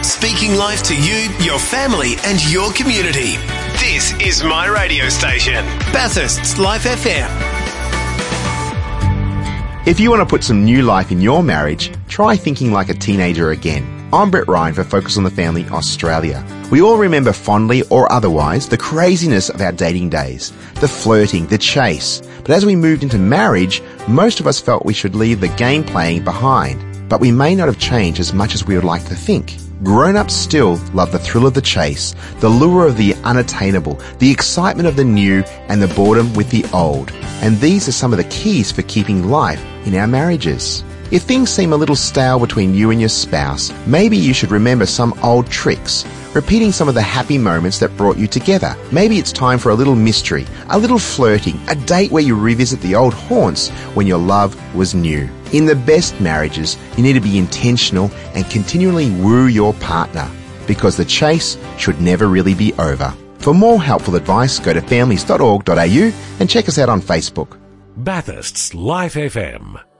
Speaking life to you, your family and your community. This is my radio station, Bathurst's Life FM. If you want to put some new life in your marriage, try thinking like a teenager again. I'm Brett Ryan for Focus on the Family Australia. We all remember fondly or otherwise the craziness of our dating days, the flirting, the chase. But as we moved into marriage, most of us felt we should leave the game playing behind. But we may not have changed as much as we would like to think. Grown-ups still love the thrill of the chase, the lure of the unattainable, the excitement of the new, and the boredom with the old. And these are some of the keys for keeping life in our marriages. If things seem a little stale between you and your spouse, maybe you should remember some old tricks, repeating some of the happy moments that brought you together. Maybe it's time for a little mystery, a little flirting, a date where you revisit the old haunts when your love was new. In the best marriages, you need to be intentional and continually woo your partner, because the chase should never really be over. For more helpful advice, go to families.org.au and check us out on Facebook. Bathurst's Life FM.